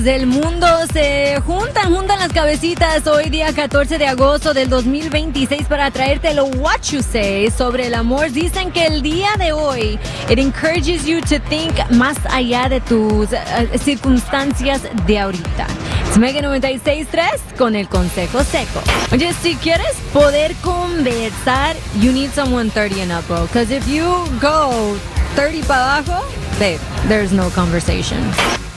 Del mundo se juntan las cabecitas hoy día 14 de agosto del 2026 para traerte lo What You Say sobre el amor. Dicen que el día de hoy it encourages you to think más allá de tus circunstancias de ahorita. Es Mega 96.3 con el consejo seco. Oye, si quieres poder conversar, you need someone 30 and up, bro. Because if you go 30 para abajo, babe, there's no conversation.